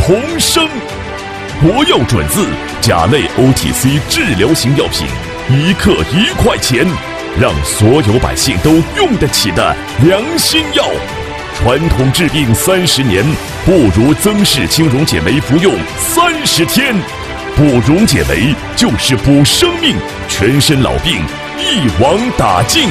重生。国药准字甲类 OTC 治疗型药品，1克1块钱，让所有百姓都用得起的良心药。传统治病30年，不如增氏清溶解酶服用30天。补溶解酶就是补生命，全身老病一网打尽。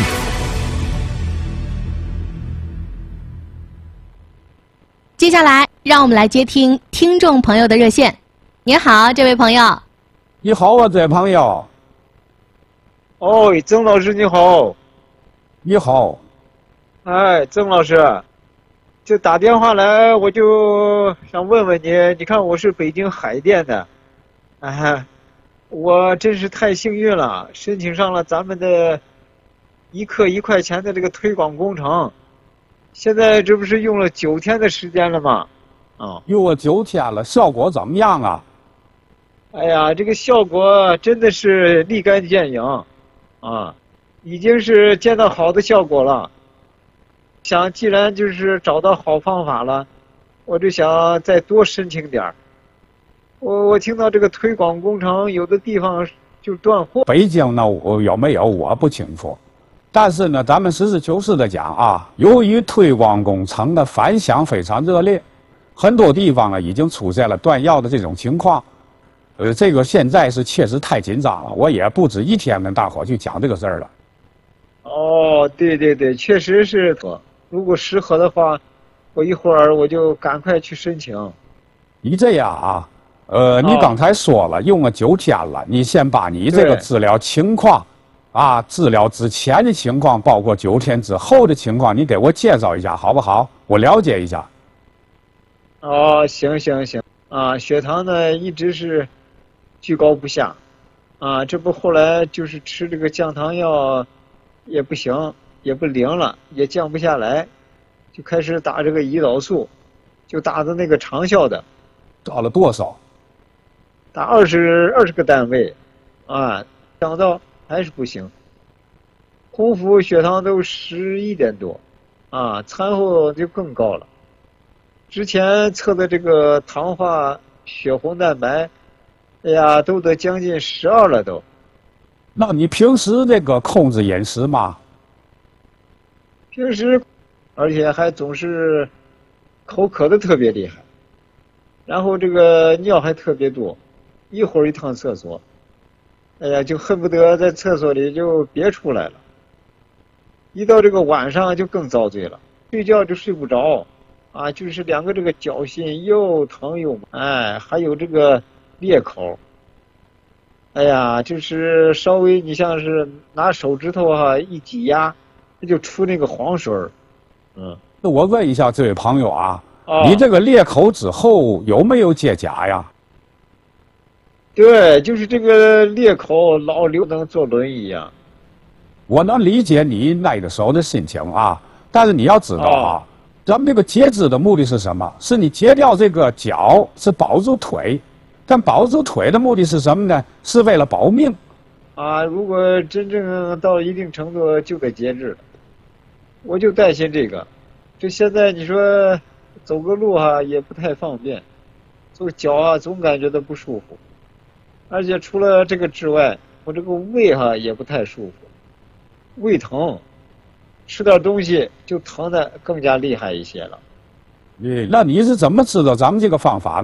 接下来，让我们来接听听众朋友的热线。您好，这位朋友。 你好啊，这位朋友。 哦，曾老师你好。 你好。 哎，曾老师，就打电话来，我就想问问你，你看我是北京海淀的，哎，我真是太幸运了，申请上了咱们的1克1块钱的这个推广工程，现在这不是用了9天的时间了吗？啊， 用了9天了，效果怎么样啊？ 哎呀，这个效果真的是立竿见影，啊，已经是见到好的效果了。想既然就是找到好方法了，我就想再多申请点儿。我听到这个推广工程有的地方就断货。 北京呢有没有我不清楚，但是呢，咱们实事求是的讲啊，由于推广工程的反响非常热烈，很多地方呢已经出现了断药的这种情况。这个现在是确实太紧张了，我也不止一天跟大伙去讲这个事儿了。 哦，对对对，确实是。如果适合的话，我一会儿我就赶快去申请。 你这样啊，你刚才说了用了9天了，你先把你这个治疗情况，啊，治疗之前的情况，包括9天之后的情况，你给我介绍一下好不好？我了解一下。 哦，行行行，啊，血糖呢一直是居高不下，啊，这不后来就是吃这个降糖药也不行，也不灵了，也降不下来，就开始打这个胰岛素，就打的那个长效的。 打了多少？ 打20个单位，啊，降到还是不行。空腹血糖都11点多，啊，餐后就更高了。之前测的这个糖化血红蛋白，哎呀，都得将近12了都。 那你平时这个控制饮食吗？ 平时，而且还总是口渴的特别厉害，然后这个尿还特别多，一会儿一趟厕所，哎呀，就恨不得在厕所里就别出来了。一到这个晚上就更遭罪了，睡觉就睡不着。啊，就是2个这个脚心又疼又麻，哎，还有这个裂口，哎呀，就是稍微你像是拿手指头一挤压，它就出那个黄水儿。 那我问一下这位朋友啊，你这个裂口之后有没有结痂呀？ 对，就是这个裂口老流，能坐轮椅呀。 我能理解你那个时候的心情啊，但是你要知道啊。咱们这个截肢的目的是什么？是你截掉这个脚，是保住腿，但保住腿的目的是什么呢？是为了保命。 啊，如果真正到一定程度就得截肢，我就担心这个。就现在你说走个路也不太方便，这个脚总感觉到不舒服，而且除了这个之外，我这个胃也不太舒服，胃疼。吃点东西就疼得更加厉害一些了。 那你是怎么知道咱们这个方法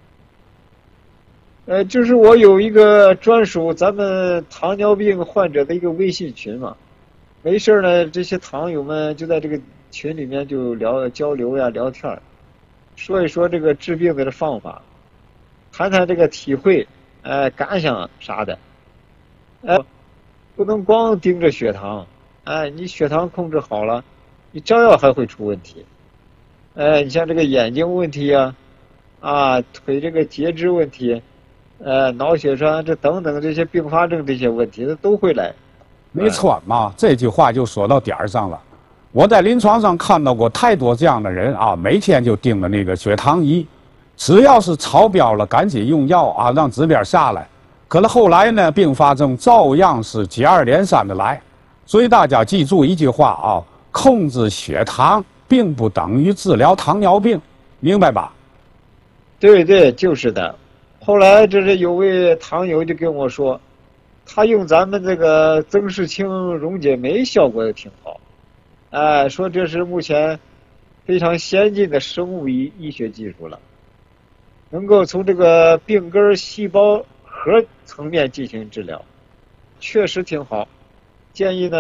的？ 就是我有一个专属咱们糖尿病患者的一个微信群嘛，没事呢，这些糖友们就在这个群里面就交流呀、聊天，说一说这个治病的方法，谈谈这个体会，感想啥的，不能光盯着血糖。你血糖控制好了，你照样还会出问题。你像这个眼睛问题腿这个截肢问题，脑血栓这等等这些并发症这些问题，它都会来。 没错嘛，这句话就说到点儿上了。我在临床上看到过太多这样的人啊，每天就盯着那个血糖仪，只要是超标了，赶紧用药让指标下来。可是后来呢，并发症照样是接二连三的来。所以大家记住一句话控制血糖并不等于治疗糖尿病，明白吧？ 对对，就是的。后来这是有位糖友就跟我说，他用咱们这个曾氏清溶解酶效果也挺好，哎，说这是目前非常先进的生物医学技术了，能够从这个病根细胞核层面进行治疗，确实挺好。建议呢。